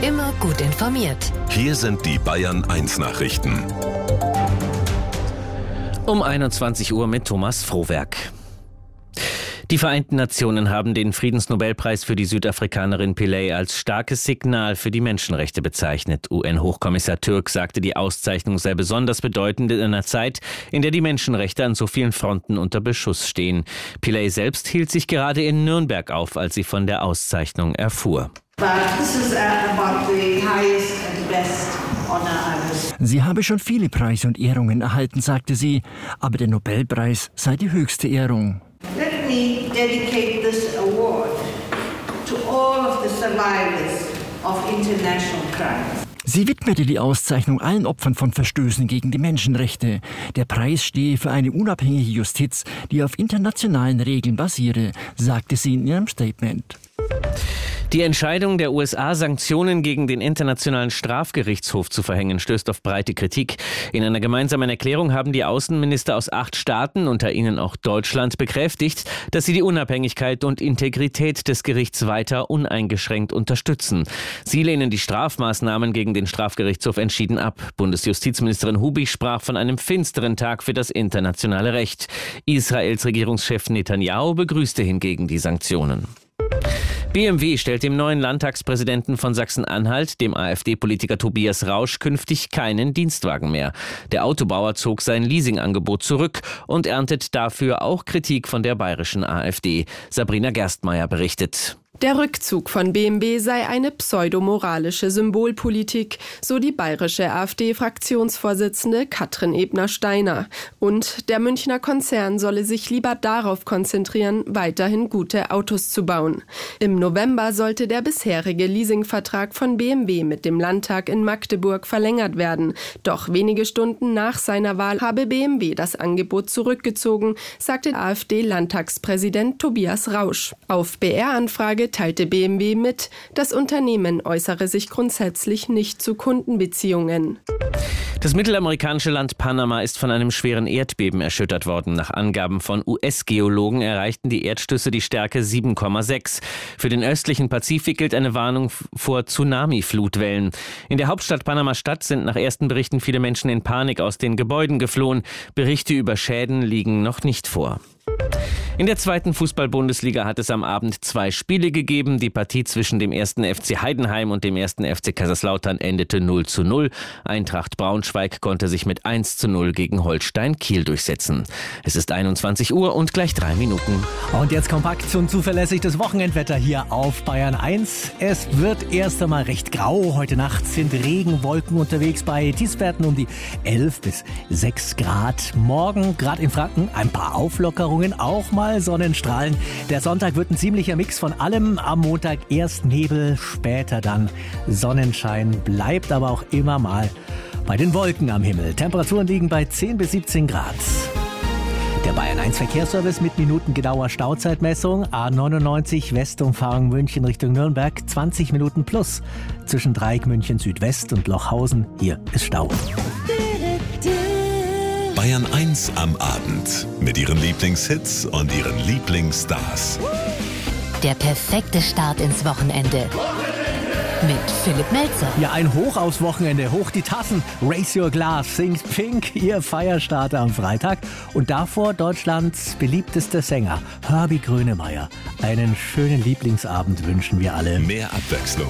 Immer gut informiert. Hier sind die Bayern 1 Nachrichten. Um 21 Uhr mit Thomas Frohwerk. Die Vereinten Nationen haben den Friedensnobelpreis für die Südafrikanerin Pillay als starkes Signal für die Menschenrechte bezeichnet. UN-Hochkommissar Türk sagte, die Auszeichnung sei besonders bedeutend in einer Zeit, in der die Menschenrechte an so vielen Fronten unter Beschuss stehen. selbst hielt sich gerade in Nürnberg auf, als sie von der Auszeichnung erfuhr. Sie habe schon viele Preise und Ehrungen erhalten, sagte sie, aber der Nobelpreis sei die höchste Ehrung. Let me dedicate this award to all of the survivors of international crimes. Sie widmete die Auszeichnung allen Opfern von Verstößen gegen die Menschenrechte. Der Preis stehe für eine unabhängige Justiz, die auf internationalen Regeln basiere, sagte sie in ihrem Statement. Die Entscheidung der USA, Sanktionen gegen den Internationalen Strafgerichtshof zu verhängen, stößt auf breite Kritik. In einer gemeinsamen Erklärung haben die Außenminister aus 8 Staaten, unter ihnen auch Deutschland, bekräftigt, dass sie die Unabhängigkeit und Integrität des Gerichts weiter uneingeschränkt unterstützen. Sie lehnen die Strafmaßnahmen gegen den Strafgerichtshof entschieden ab. Bundesjustizministerin Hubig sprach von einem finsteren Tag für das internationale Recht. Israels Regierungschef Netanyahu begrüßte hingegen die Sanktionen. BMW stellt dem neuen Landtagspräsidenten von Sachsen-Anhalt, dem AfD-Politiker Tobias Rausch, künftig keinen Dienstwagen mehr. Der Autobauer zog sein Leasingangebot zurück und erntet dafür auch Kritik von der bayerischen AfD. Sabrina Gerstmeier berichtet. Der Rückzug von BMW sei eine pseudomoralische Symbolpolitik, so die bayerische AfD-Fraktionsvorsitzende Katrin Ebner-Steiner. Und der Münchner Konzern solle sich lieber darauf konzentrieren, weiterhin gute Autos zu bauen. Im November sollte der bisherige Leasingvertrag von BMW mit dem Landtag in Magdeburg verlängert werden. Doch wenige Stunden nach seiner Wahl habe BMW das Angebot zurückgezogen, sagte AfD-Landtagspräsident Tobias Rausch. Auf BR-Anfrage teilte BMW mit, das Unternehmen äußere sich grundsätzlich nicht zu Kundenbeziehungen. Das mittelamerikanische Land Panama ist von einem schweren Erdbeben erschüttert worden. Nach Angaben von US-Geologen erreichten die Erdstöße die Stärke 7,6. Für den östlichen Pazifik gilt eine Warnung vor Tsunami-Flutwellen. In der Hauptstadt Panama-Stadt sind nach ersten Berichten viele Menschen in Panik aus den Gebäuden geflohen. Berichte über Schäden liegen noch nicht vor. In der 2. Fußball-Bundesliga hat es am Abend 2 Spiele gegeben. Die Partie zwischen dem 1. FC Heidenheim und dem 1. FC Kaiserslautern endete 0:0. Eintracht Braunschweig konnte sich mit 1:0 gegen Holstein Kiel durchsetzen. Es ist 21 Uhr und gleich 3 Minuten. Und jetzt kompakt und zuverlässig das Wochenendwetter hier auf Bayern 1. Es wird erst einmal recht grau. Heute Nacht sind Regenwolken unterwegs bei Tiefstwerten um die 11 bis 6 Grad. Morgen, gerade in Franken, ein paar Auflockerungen, auch mal Sonnenstrahlen. Der Sonntag wird ein ziemlicher Mix von allem. Am Montag erst Nebel, später dann Sonnenschein. Bleibt aber auch immer mal bei den Wolken am Himmel. Temperaturen liegen bei 10 bis 17 Grad. Der Bayern 1 Verkehrsservice mit minutengenauer Stauzeitmessung. A99 Westumfahrung München Richtung Nürnberg. 20 Minuten plus zwischen Dreieck München Südwest und Lochhausen. Hier ist Stau. Bayern 1 am Abend mit ihren Lieblingshits und ihren Lieblingsstars. Der perfekte Start ins Wochenende. Mit Philipp Melzer. Ja, ein Hoch aufs Wochenende. Hoch die Tassen. Raise Your Glass singt Pink, ihr Feierstarter am Freitag. Und davor Deutschlands beliebtester Sänger, Herbie Grönemeyer. Einen schönen Lieblingsabend wünschen wir alle. Mehr Abwechslung